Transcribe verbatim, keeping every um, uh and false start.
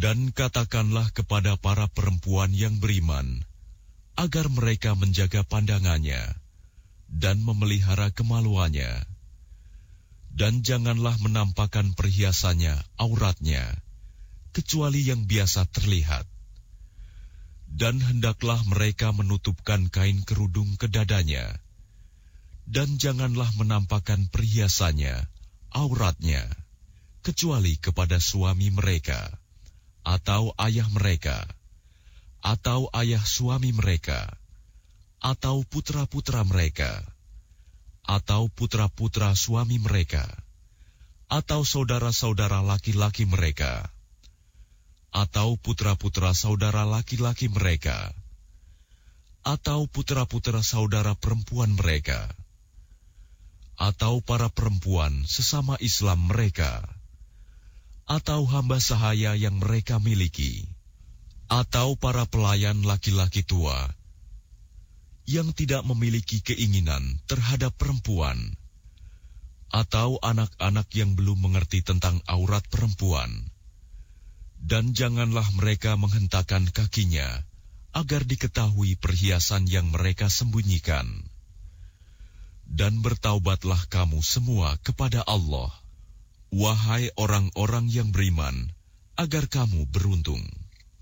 Dan katakanlah kepada para perempuan yang beriman, agar mereka menjaga pandangannya dan memelihara kemaluannya. Dan janganlah menampakkan perhiasannya, auratnya, kecuali yang biasa terlihat. Dan hendaklah mereka menutupkan kain kerudung ke dadanya. Dan janganlah menampakkan perhiasannya, auratnya, kecuali kepada suami mereka, atau ayah mereka, atau ayah suami mereka, atau putra-putra mereka, atau putra-putra suami mereka, atau saudara-saudara laki-laki mereka, atau putra-putra saudara laki-laki mereka, atau putra-putra saudara perempuan mereka, atau para perempuan sesama Islam mereka, atau hamba sahaya yang mereka miliki, atau para pelayan laki-laki tua yang tidak memiliki keinginan terhadap perempuan, atau anak-anak yang belum mengerti tentang aurat perempuan. Dan janganlah mereka menghentakkan kakinya agar diketahui perhiasan yang mereka sembunyikan. Dan bertaubatlah kamu semua kepada Allah, wahai orang-orang yang beriman, agar kamu beruntung.